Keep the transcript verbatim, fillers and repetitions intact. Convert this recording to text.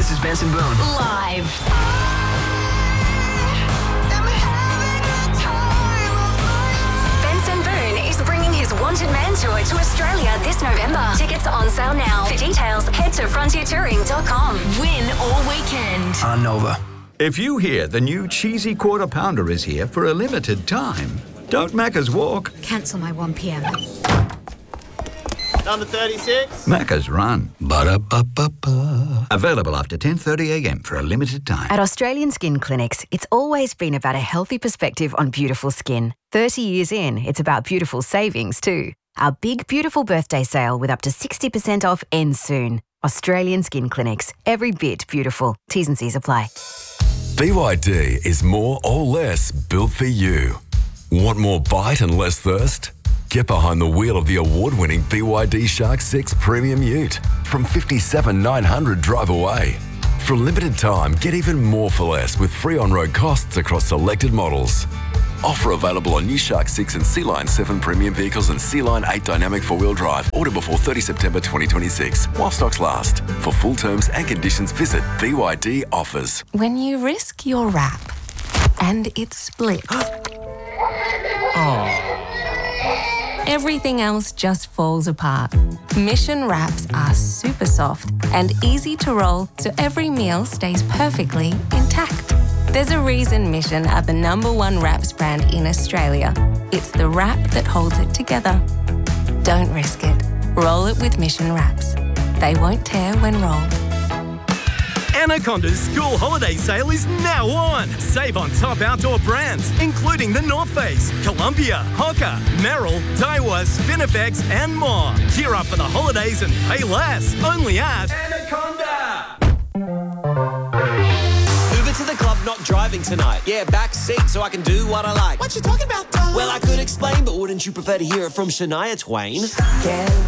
This is Benson Boone. Live. Benson Boone is bringing his Wanted Man tour to Australia this November. Tickets are on sale now. For details, head to frontier touring dot com. Win all weekend. On Nova. If you hear the new cheesy quarter pounder is here for a limited time, don't Macca's walk. Cancel my one p.m. Number thirty-six. Macca's run. Ba-da-ba-ba-ba. Available after ten thirty a m for a limited time. At Australian Skin Clinics, it's always been about a healthy perspective on beautiful skin. thirty years in, it's about beautiful savings too. Our big, beautiful birthday sale with up to sixty percent off ends soon. Australian Skin Clinics. Every bit beautiful. T's and C's apply. B Y D is more or less built for you. Want more bite and less thirst? Get behind the wheel of the award-winning B Y D Shark six Premium Ute from fifty-seven thousand nine hundred drive away. For a limited time, get even more for less with free on-road costs across selected models. Offer available on new Shark six and Sea Line seven premium vehicles and Sea Line eight dynamic four-wheel drive. Order before thirtieth September twenty twenty-six while stocks last. For full terms and conditions, visit B Y D Offers. When you risk your wrap and it splits. Everything else just falls apart. Mission wraps are super soft and easy to roll so every meal stays perfectly intact. There's a reason Mission are the number one wraps brand in Australia. It's the wrap that holds it together. Don't risk it. Roll it with Mission wraps. They won't tear when rolled. Anaconda's school holiday sale is now on. Save on top outdoor brands, including the North Face, Columbia, Hoka, Merrell, Daiwa, Spinifex, and more. Gear up for the holidays and pay less. Only at Anaconda. Uber to the club, not driving tonight. Yeah, back seat so I can do what I like. What you talking about, dog? Well, I could explain, but wouldn't you prefer to hear it from Shania Twain? Get